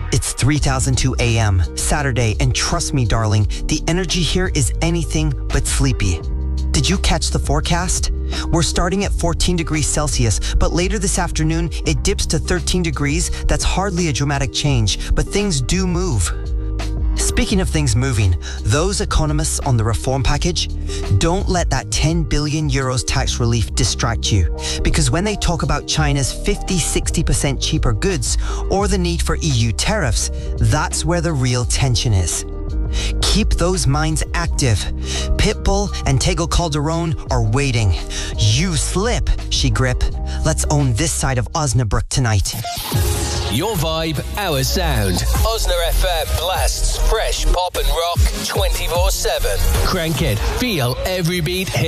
It's 3,002 a.m., Saturday, and trust me, darling, the energy here is anything but sleepy. Did you catch the forecast? We're starting at 14 degrees Celsius, but later this afternoon, it dips to 13 degrees. That's hardly a dramatic change, but things do move. Speaking of things moving, those economists on the reform package, don't let that 10 billion euros tax relief distract you. Because when they talk about China's 50-60% cheaper goods or the need for EU tariffs, that's where the real tension is. Keep those minds active. Pitbull and Tego Calderon are waiting. You slip, she grip. Let's own this side of Osnabrück tonight. Your vibe, our sound. Osna FM blasts fresh pop and rock 24/7. Crank it, feel every beat.